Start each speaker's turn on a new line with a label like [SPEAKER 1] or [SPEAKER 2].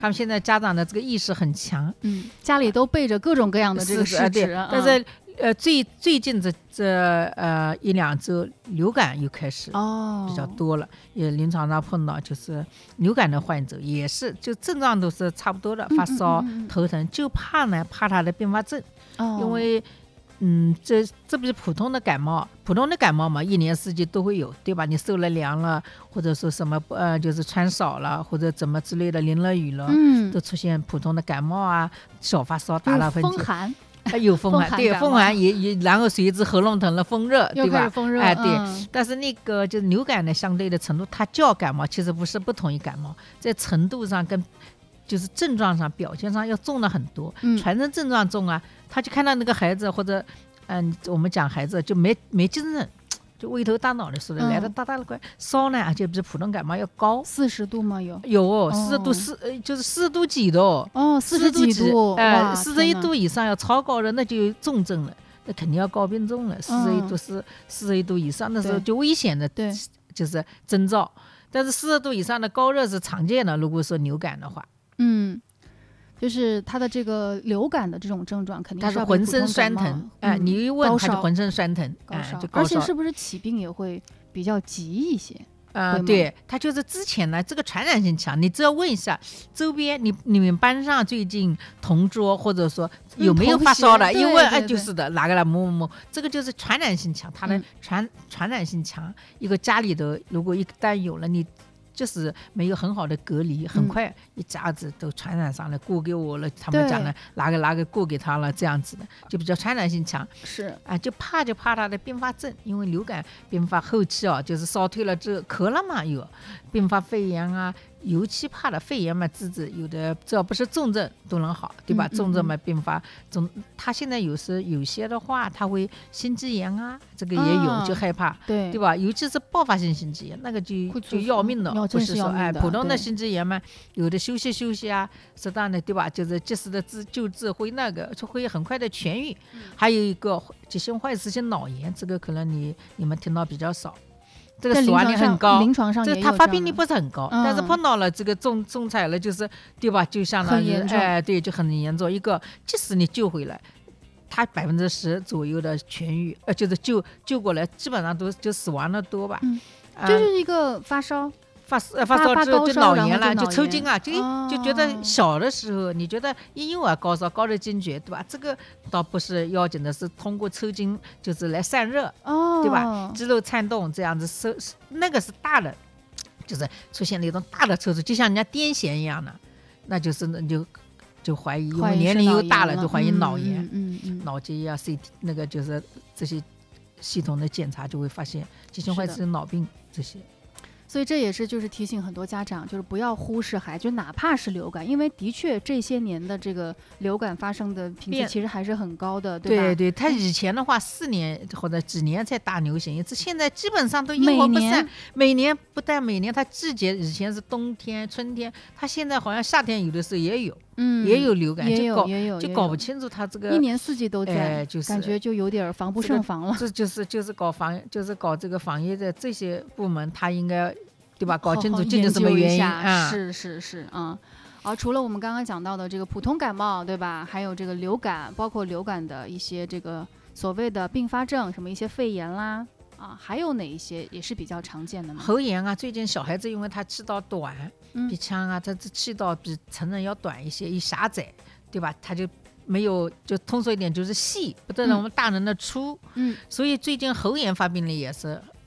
[SPEAKER 1] 他们现在家长的这个意识很强，
[SPEAKER 2] 家里都备着各种各样的这个试纸，
[SPEAKER 1] 但是最近这一两周流感又开始比较多了，也临床上碰到就是流感的患者也是就症状都是差不多的，发烧头疼，就怕他的并发症，因为这不是普通的感冒嘛，一年四季都会有，对吧？你受了凉了，或者说什么就是穿少了，或者怎么之类的，淋了雨了，都出现普通的感冒啊，小发烧，打喷嚏，
[SPEAKER 2] 风寒。
[SPEAKER 1] 有风寒，对，风寒也，然后随之喉咙疼了，风热，对吧？
[SPEAKER 2] 风热，
[SPEAKER 1] 对。但是那个就是流感的相对的程度，它叫感冒，其实不同于感冒，在程度上跟就是症状上表现上要重了很多。全身症状重啊，他就看到那个孩子或者我们讲孩子就没精神。就胃头大脑的似的，来的大的怪烧呢，而且比普通感冒要高
[SPEAKER 2] ，40度吗？有
[SPEAKER 1] 40度就是40度几的
[SPEAKER 2] 40几度
[SPEAKER 1] ，41度以上要超高的那就重症了，那肯定要高病重了。41度以上的时候就危险的，就是征兆。但是40度以上的高热是常见的，如果说流感的话，
[SPEAKER 2] 就是他的这个流感的这种症状，肯定
[SPEAKER 1] 他是浑身酸疼，你一问他就浑身酸疼，就高烧，
[SPEAKER 2] 而且是不是起病也会比较急一些？
[SPEAKER 1] 对，他就是之前呢，这个传染性强，你只要问一下周边，你们班上最近同桌或者说有没有发烧的，一问就是的，哪个来某某某，这个就是传染性强，它的传染性强，一个家里的如果一旦有了你。就是没有很好的隔离，很快一家子都传染上了，过给我了，他们讲的哪个过给他了，这样子的就比较传染性强。
[SPEAKER 2] 是
[SPEAKER 1] 就怕他的并发症，因为流感并发后期就是烧退了之后咳了嘛，有并发肺炎啊，尤其怕的肺炎嘛，有的只要不是重症都能好，对吧？重症嘛并发他现在有些的话，他会心肌炎啊，这个也有，就害怕，对吧？尤其是爆发性心肌炎，那个就要命的。不是说普通的心肌炎嘛，有的休息啊，适当的，对吧？就是及时的救治会会很快的痊愈。还有一个急性坏死性脑炎，这个可能你们听到比较少，这个死亡率很高，
[SPEAKER 2] 临床上也有，
[SPEAKER 1] 它发病率不是很高，但是碰到了这个中彩了，就是对吧？就相当于对，就很严重。一个即使你救回来，它10%左右的痊愈，就是救过来，基本上都就死亡的多吧。
[SPEAKER 2] 就是一个发烧
[SPEAKER 1] 之后就脑炎了，就抽筋啊，就觉得小的时候你觉得婴幼儿高烧高的惊厥，对吧？这个倒不是要紧的，是通过抽筋就是来散热，对吧？肌肉颤动这样子，那个是大的，就是出现那种大的抽搐，就像人家癫痫一样的，那就是就怀疑，因为年龄又大了，就怀疑脑炎，脑结啊 CT 那个就是这些系统的检查就会发现急性坏死性脑病这些。
[SPEAKER 2] 所以这也是就是提醒很多家长，就是不要忽视孩子，就哪怕是流感，因为的确这些年的这个流感发生的频次其实还是很高的，对吧？
[SPEAKER 1] 对，他以前的话4年或者几年才大流行一次，现在基本上都因祸不散。每年不但每年，它季节以前是冬天、春天，它现在好像夏天有的时候也有。也有流感，就搞不清楚他这个
[SPEAKER 2] 一年四季都在，
[SPEAKER 1] 就是
[SPEAKER 2] 感觉就有点防不胜防了。
[SPEAKER 1] 这就是搞这个防疫的这些部门，他应该对吧？搞清楚究竟什么原因。
[SPEAKER 2] 是啊。除了我们刚刚讲到的这个普通感冒，对吧？还有这个流感，包括流感的一些这个所谓的并发症，什么一些肺炎啦。还有哪一些也是比较常见的呢？
[SPEAKER 1] 喉炎啊，最近小孩子因为他气道短，鼻腔啊，他气道比成人要短一些，一狭窄，对吧？他就没有，就通俗一点就是细，不等我们大人的粗。所以最近喉炎发病率也是